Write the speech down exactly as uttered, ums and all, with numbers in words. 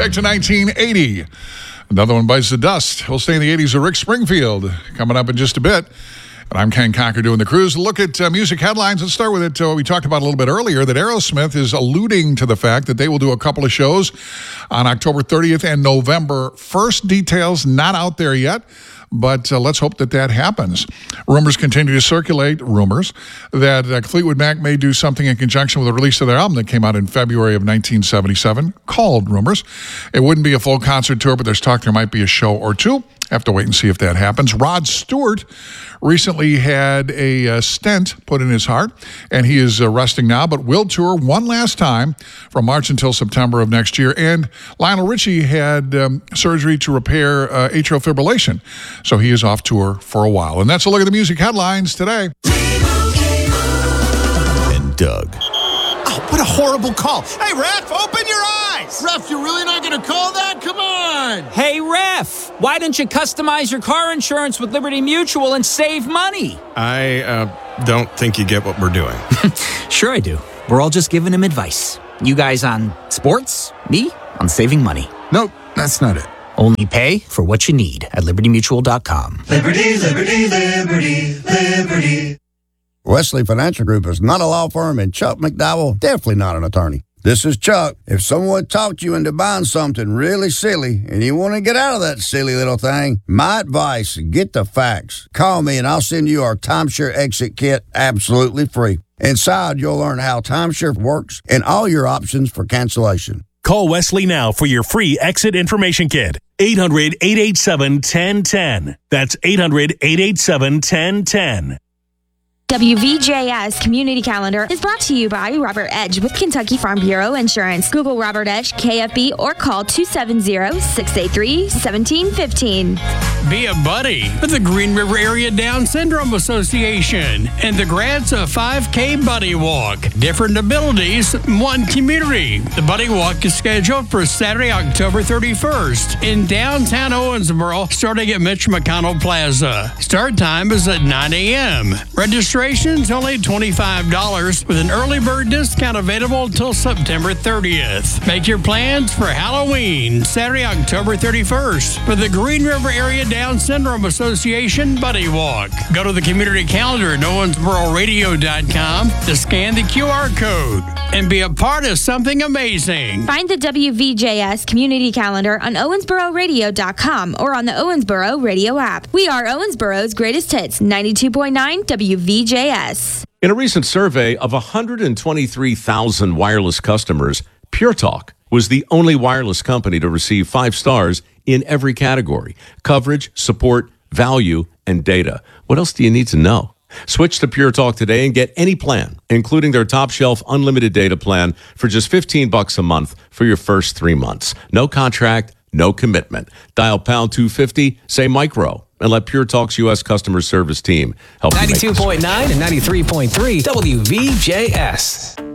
Back to nineteen eighty. Another one bites the dust. We'll stay in the eighties of Rick Springfield coming up in just a bit. And I'm Ken Conker doing the cruise. Look at uh, music headlines. Let's start with it. Uh, we talked about a little bit earlier that Aerosmith is alluding to the fact that they will do a couple of shows on October thirtieth and November first. Details not out there yet, but uh, let's hope that that happens. Rumors continue to circulate, rumors, that uh, Fleetwood Mac may do something in conjunction with the release of their album that came out in February of nineteen seventy-seven, called Rumors. It wouldn't be a full concert tour, but there's talk there might be a show or two. Have to wait and see if that happens. Rod Stewart recently had a uh, stent put in his heart, and he is uh, resting now, but will tour one last time from March until September of next year. And Lionel Richie had um, surgery to repair uh, atrial fibrillation, so he is off tour for a while. And that's a look at the music headlines today. And Doug. Oh, what a horrible call. Hey, ref, open your eyes. Ref, you're really not going to call that? Come on. Hey, ref, why don't you customize your car insurance with Liberty Mutual and save money? I uh, don't think you get what we're doing. Sure I do. We're all just giving him advice. You guys on sports, me on saving money. Nope, that's not it. Only pay for what you need at liberty mutual dot com. Liberty, liberty, liberty, liberty. Wesley Financial Group is not a law firm, and Chuck McDowell definitely not an attorney. This is Chuck. If someone talked you into buying something really silly and you want to get out of that silly little thing, my advice, get the facts. Call me and I'll send you our timeshare exit kit absolutely free. Inside, you'll learn how timeshare works and all your options for cancellation. Call Wesley now for your free exit information kit. eight hundred, eight eight seven, one zero one zero. That's eight hundred, eight eight seven, one zero one zero. W V J S Community Calendar is brought to you by Robert Edge with Kentucky Farm Bureau Insurance. Google Robert Edge, K F B, or call two seven zero, six eight three, one seven one five. Be a buddy with the Green River Area Down Syndrome Association and the grants a five K Buddy Walk. Different abilities, one community. The Buddy Walk is scheduled for Saturday, October thirty-first in downtown Owensboro, starting at Mitch McConnell Plaza. Start time is at nine a.m. Registration Registration's only twenty-five dollars with an early bird discount available until September thirtieth. Make your plans for Halloween, Saturday, October thirty-first, for the Green River Area Down Syndrome Association Buddy Walk. Go to the community calendar at owensboro radio dot com to scan the Q R code and be a part of something amazing. Find the W V J S Community Calendar on owensboro radio dot com or on the Owensboro Radio app. We are Owensboro's greatest hits, ninety-two point nine W V J S. In a recent survey of one hundred twenty-three thousand wireless customers, Pure Talk was the only wireless company to receive five stars in every category: coverage, support, value, and data. What else do you need to know? Switch to Pure Talk today and get any plan, including their top shelf unlimited data plan for just fifteen bucks a month for your first three months. No contract, no commitment. Dial pound two fifty, say micro, and let Pure Talk's U S customer service team help you make ninety-two point nine and ninety-three point three W V J S.